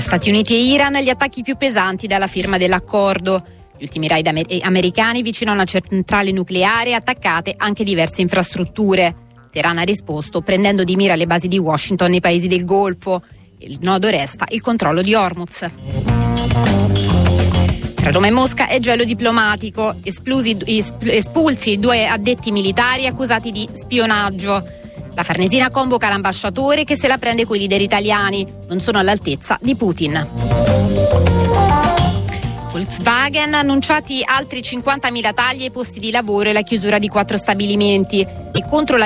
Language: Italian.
Stati Uniti e Iran gli attacchi più pesanti dalla firma dell'accordo. Gli ultimi raid americani vicino a una centrale nucleare, attaccate anche diverse infrastrutture. Teheran ha risposto prendendo di mira le basi di Washington nei paesi del Golfo. Il nodo resta il controllo di Hormuz. Tra Roma e Mosca è gelo diplomatico, espulsi 2 addetti militari accusati di spionaggio. La Farnesina convoca l'ambasciatore che se la prende coi leader italiani, non sono all'altezza di Putin. Volkswagen, annunciati altri 50.000 tagli ai posti di lavoro e la chiusura di 4 stabilimenti. E contro la